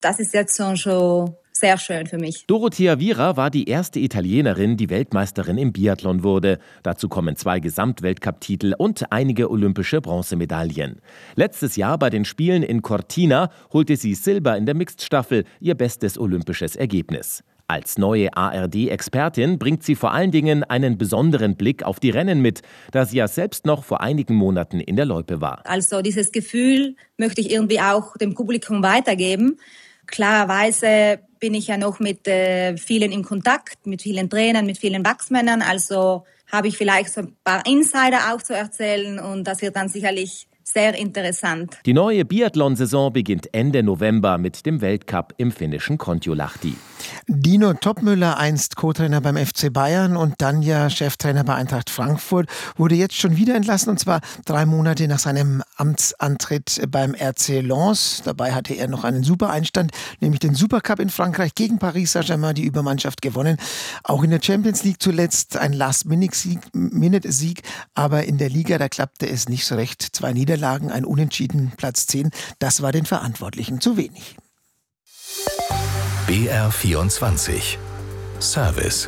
das ist jetzt schon sehr schön für mich. Dorothea Viera war die erste Italienerin, die Weltmeisterin im Biathlon wurde. Dazu kommen 2 Gesamtweltcup-Titel und einige olympische Bronzemedaillen. Letztes Jahr bei den Spielen in Cortina holte sie Silber in der Mixed-Staffel, ihr bestes olympisches Ergebnis. Als neue ARD-Expertin bringt sie vor allen Dingen einen besonderen Blick auf die Rennen mit, da sie ja selbst noch vor einigen Monaten in der Loipe war. Also dieses Gefühl möchte ich irgendwie auch dem Publikum weitergeben. Klarerweise bin ich ja noch mit vielen in Kontakt, mit vielen Trainern, mit vielen Wachsmännern. Also habe ich vielleicht so ein paar Insider auch zu erzählen und das wird dann sicherlich sehr interessant. Die neue Biathlon-Saison beginnt Ende November mit dem Weltcup im finnischen Kontiolahti. Dino Toppmöller, einst Co-Trainer beim FC Bayern und dann ja Cheftrainer bei Eintracht Frankfurt, wurde jetzt schon wieder entlassen, und zwar 3 Monate nach seinem Amtsantritt beim RC Lens. Dabei hatte er noch einen super Einstand, nämlich den Supercup in Frankreich gegen Paris Saint-Germain, die Übermannschaft, gewonnen. Auch in der Champions League zuletzt ein Last-Minute-Sieg, aber in der Liga, da klappte es nicht so recht. 2 Niederlagen, ein Unentschieden, Platz 10, das war den Verantwortlichen zu wenig. BR24 Service.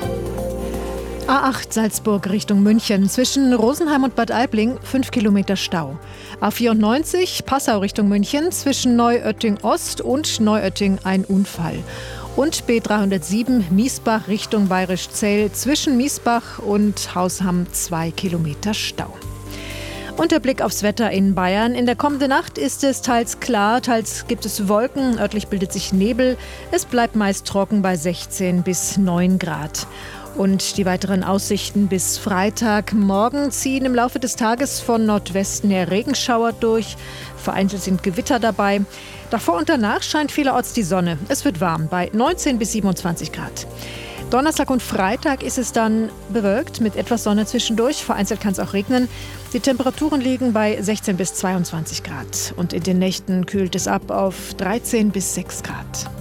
A8 Salzburg Richtung München. Zwischen Rosenheim und Bad Aibling 5 Kilometer Stau. A94 Passau Richtung München. Zwischen Neuötting Ost und Neuötting ein Unfall. Und B307 Miesbach Richtung Bayerischzell. Zwischen Miesbach und Hausham 2 Kilometer Stau. Und der Blick aufs Wetter in Bayern. In der kommenden Nacht ist es teils klar, teils gibt es Wolken. Örtlich bildet sich Nebel. Es bleibt meist trocken bei 16 bis 9 Grad. Und die weiteren Aussichten bis Freitag. Morgen ziehen im Laufe des Tages von Nordwesten her Regenschauer durch. Vereinzelt sind Gewitter dabei. Davor und danach scheint vielerorts die Sonne. Es wird warm bei 19 bis 27 Grad. Donnerstag und Freitag ist es dann bewölkt mit etwas Sonne zwischendurch. Vereinzelt kann es auch regnen. Die Temperaturen liegen bei 16 bis 22 Grad. Und in den Nächten kühlt es ab auf 13 bis 6 Grad.